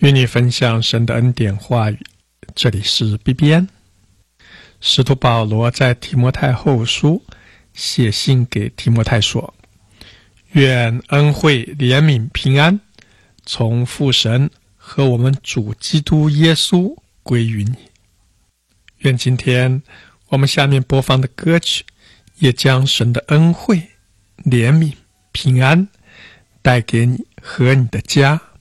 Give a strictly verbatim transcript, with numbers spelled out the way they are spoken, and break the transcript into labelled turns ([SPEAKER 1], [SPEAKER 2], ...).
[SPEAKER 1] 与你分享神的恩典话语，这里是 B B N。 使徒保罗在提摩太后书写信给提摩太说，愿恩惠、怜悯、平安从父神和我们主基督耶稣归于你。愿今天我们下面播放的歌曲也将神的恩惠、怜悯、平安带给你和你的家。